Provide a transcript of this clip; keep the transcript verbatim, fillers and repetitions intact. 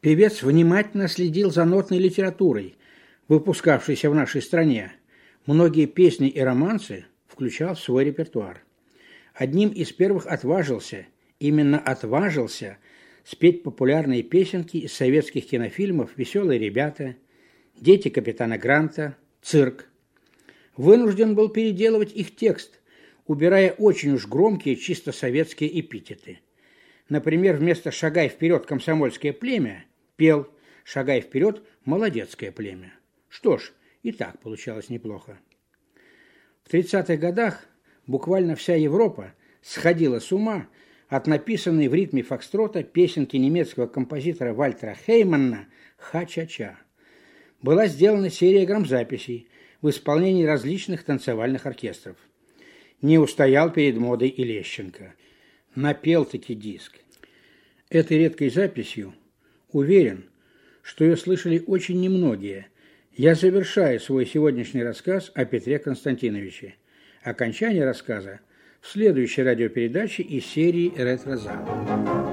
Певец внимательно следил за нотной литературой, выпускавшейся в нашей стране. Многие песни и романсы включал в свой репертуар. Одним из первых отважился, именно отважился, спеть популярные песенки из советских кинофильмов «Веселые ребята», «Дети капитана Гранта», «Цирк». Вынужден был переделывать их текст, убирая очень уж громкие чисто советские эпитеты. Например, вместо «Шагай вперед, комсомольское племя» пел «Шагай вперед, молодецкое племя». Что ж, и так получалось неплохо. В тридцатых годах буквально вся Европа сходила с ума от написанной в ритме фокстрота песенки немецкого композитора Вальтера Хейманна «Ха-ча-ча». Была сделана серия грамзаписей в исполнении различных танцевальных оркестров. Не устоял перед модой и Лещенко. Напел-таки диск. Этой редкой записью, уверен, что ее слышали очень немногие, я завершаю свой сегодняшний рассказ о Петре Константиновиче. Окончание рассказа в следующей радиопередаче из серии «Ретро-зал».